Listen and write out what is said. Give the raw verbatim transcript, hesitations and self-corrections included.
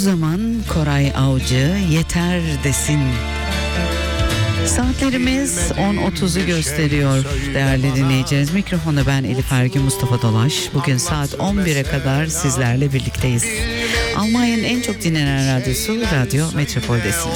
zaman Koray Avcı yeter desin. Saatlerimiz on otuzu gösteriyor değerli dinleyicilerimiz. Mikrofonu ben Elif Ergün, Mustafa Dolaş. Bugün saat on bire kadar sizlerle birlikteyiz. Almanya'nın en çok dinlenen radyosu Radyo Metropol'desiniz.